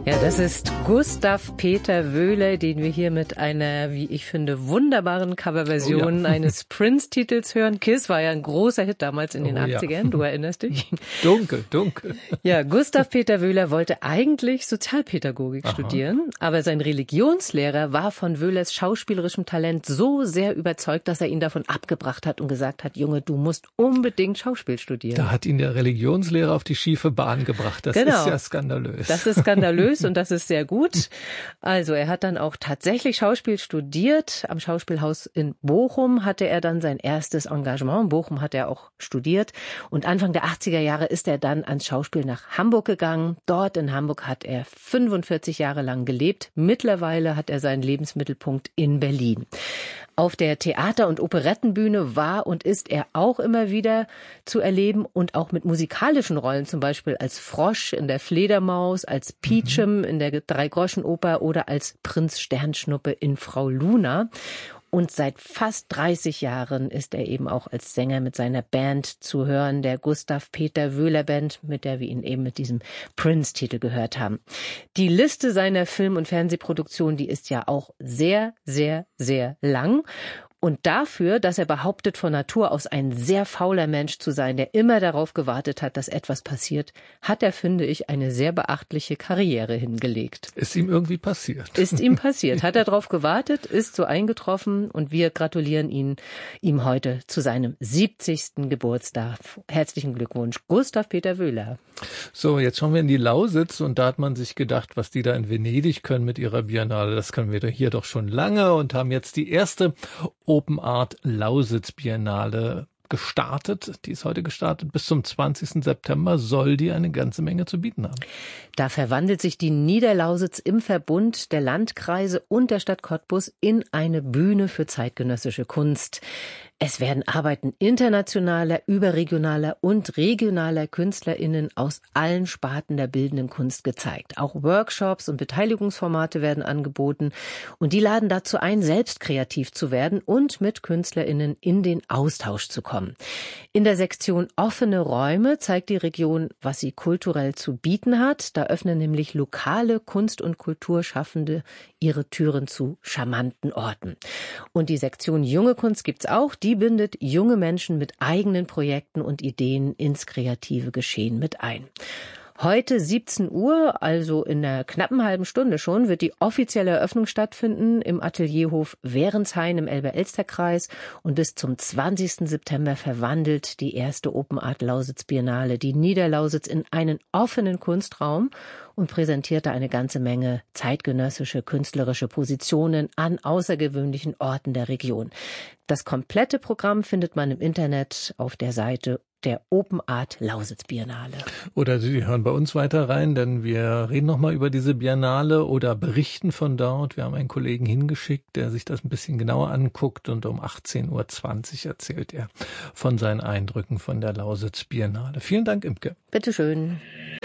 Ja, das ist Gustav Peter Wöhler, den wir hier mit einer, wie ich finde, wunderbaren Coverversion eines Prince-Titels hören. Kiss war ja ein großer Hit damals in den 80ern, du erinnerst dich? Dunkel. Ja, Gustav Peter Wöhler wollte eigentlich Sozialpädagogik studieren, aber sein Religionslehrer war von Wöhlers schauspielerischem Talent so sehr überzeugt, dass er ihn davon abgebracht hat und gesagt hat, Junge, du musst unbedingt Schauspiel studieren. Da hat ihn der Religionslehrer auf die schiefe Bahn gebracht. Das ist ja skandalös. Das ist skandalös und das ist sehr gut. Also er hat dann auch tatsächlich Schauspiel studiert. Am Schauspielhaus in Bochum hatte er dann sein erstes Engagement. In Bochum hat er auch studiert. Und Anfang der 80er Jahre ist er dann ans Schauspiel nach Hamburg gegangen. Dort in Hamburg hat er 45 Jahre lang gelebt. Mittlerweile hat er seinen Lebensmittelpunkt in Berlin. Auf der Theater- und Operettenbühne war und ist er auch immer wieder zu erleben und auch mit musikalischen Rollen, zum Beispiel als Frosch in der Fledermaus, als Peachem in der Dreigroschenoper oder als Prinz Sternschnuppe in Frau Luna. Und seit fast 30 Jahren ist er eben auch als Sänger mit seiner Band zu hören, der Gustav Peter Wöhler Band, mit der wir ihn eben mit diesem Prince-Titel gehört haben. Die Liste seiner Film- und Fernsehproduktionen, die ist ja auch sehr, sehr, sehr lang. Und dafür, dass er behauptet, von Natur aus ein sehr fauler Mensch zu sein, der immer darauf gewartet hat, dass etwas passiert, hat er, finde ich, eine sehr beachtliche Karriere hingelegt. Ist ihm irgendwie passiert. Ist ihm passiert. Hat er darauf gewartet, ist so eingetroffen und wir gratulieren ihm heute zu seinem 70. Geburtstag. Herzlichen Glückwunsch, Gustav Peter Wöhler. So, jetzt schauen wir in die Lausitz und da hat man sich gedacht, was die da in Venedig können mit ihrer Biennale, das können wir hier doch schon lange und haben jetzt die erste Open Art Lausitz Biennale gestartet. Die ist heute gestartet. Bis zum 20. September soll die eine ganze Menge zu bieten haben. Da verwandelt sich die Niederlausitz im Verbund der Landkreise und der Stadt Cottbus in eine Bühne für zeitgenössische Kunst. Es werden Arbeiten internationaler, überregionaler und regionaler KünstlerInnen aus allen Sparten der bildenden Kunst gezeigt. Auch Workshops und Beteiligungsformate werden angeboten und die laden dazu ein, selbst kreativ zu werden und mit KünstlerInnen in den Austausch zu kommen. In der Sektion Offene Räume zeigt die Region, was sie kulturell zu bieten hat. Da öffnen nämlich lokale Kunst- und Kulturschaffende ihre Türen zu charmanten Orten. Und die Sektion Junge Kunst gibt's auch. Die bindet junge Menschen mit eigenen Projekten und Ideen ins kreative Geschehen mit ein. Heute 17 Uhr, also in einer knappen halben Stunde schon, wird die offizielle Eröffnung stattfinden im Atelierhof Währenshain im Elbe-Elster-Kreis und bis zum 20. September verwandelt die erste Open Art Lausitz Biennale die Niederlausitz in einen offenen Kunstraum und präsentierte eine ganze Menge zeitgenössische künstlerische Positionen an außergewöhnlichen Orten der Region. Das komplette Programm findet man im Internet auf der Seite der Open Art Lausitz Biennale. Oder Sie hören bei uns weiter rein, denn wir reden nochmal über diese Biennale oder berichten von dort. Wir haben einen Kollegen hingeschickt, der sich das ein bisschen genauer anguckt und um 18.20 Uhr erzählt er von seinen Eindrücken von der Lausitz Biennale. Vielen Dank, Imke. Bitteschön.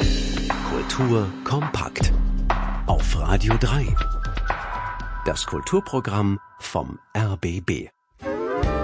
Kultur kompakt auf Radio 3. Das Kulturprogramm vom RBB.